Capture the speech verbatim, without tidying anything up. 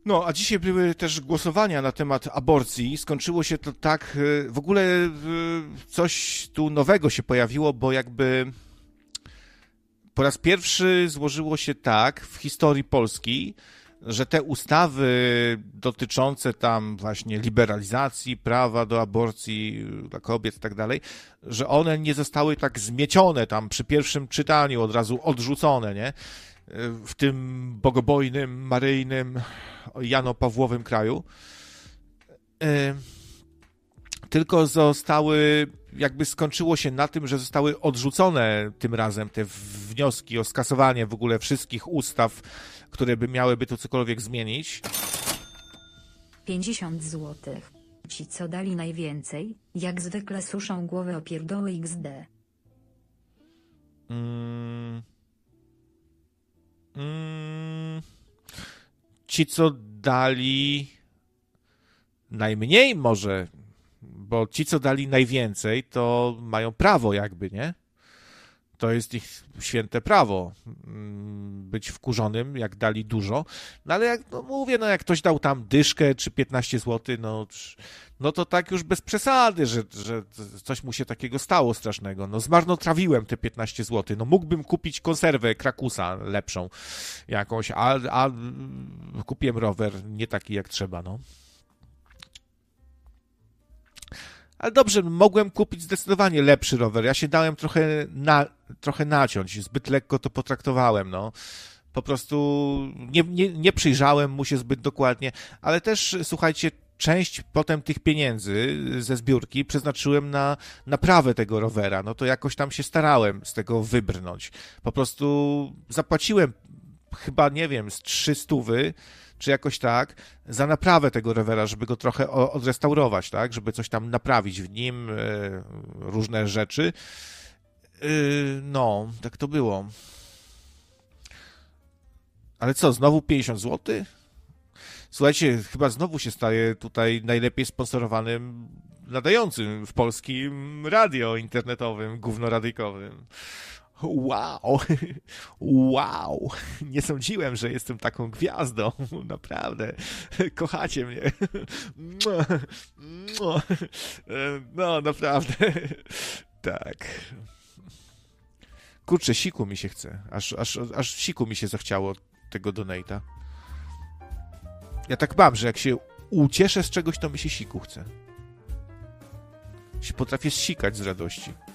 No, a dzisiaj były też głosowania na temat aborcji. Skończyło się to tak, w ogóle coś tu nowego się pojawiło, bo jakby po raz pierwszy złożyło się tak w historii Polski, że te ustawy dotyczące tam właśnie liberalizacji prawa do aborcji dla kobiet i tak dalej, że one nie zostały tak zmiecione tam przy pierwszym czytaniu, od razu odrzucone, nie? W tym bogobojnym, maryjnym, Jano-Pawłowym kraju. Tylko zostały, jakby skończyło się na tym, że zostały odrzucone tym razem te wnioski o skasowanie w ogóle wszystkich ustaw, które by miałyby to cokolwiek zmienić. pięćdziesiąt złotych. Ci, co dali najwięcej, jak zwykle suszą głowę o pierdoły iks de. Mm. Mm. Ci, co dali najmniej może, bo ci, co dali najwięcej, to mają prawo jakby, nie? To jest ich święte prawo być wkurzonym, jak dali dużo. No ale jak no mówię, no jak ktoś dał tam dyszkę czy piętnaście złotych, no, no to tak już bez przesady, że, że coś mu się takiego stało strasznego. No zmarnotrawiłem te piętnaście złotych. No mógłbym kupić konserwę Krakusa lepszą jakąś, a, a kupiłem rower nie taki jak trzeba, no. Ale dobrze, mogłem kupić zdecydowanie lepszy rower. Ja się dałem trochę, na, trochę naciąć, zbyt lekko to potraktowałem, no. Po prostu nie, nie, nie przyjrzałem mu się zbyt dokładnie, ale też, słuchajcie, część potem tych pieniędzy ze zbiórki przeznaczyłem na naprawę tego rowera. No to jakoś tam się starałem z tego wybrnąć. Po prostu zapłaciłem chyba, nie wiem, z trzy stówy, czy jakoś tak, za naprawę tego rowera, żeby go trochę odrestaurować, tak, żeby coś tam naprawić w nim, różne rzeczy. No, tak to było. Ale co, znowu pięćdziesiąt złotych? Słuchajcie, chyba znowu się staje tutaj najlepiej sponsorowanym nadającym w polskim radio internetowym, gównoradyjkowym. Wow, wow, nie sądziłem, że jestem taką gwiazdą, naprawdę, kochacie mnie, no naprawdę, tak, kurczę, siku mi się chce, aż, aż, aż siku mi się zachciało tego donate'a. Ja tak mam, że jak się ucieszę z czegoś, to mi się siku chce, się potrafię sikać z radości.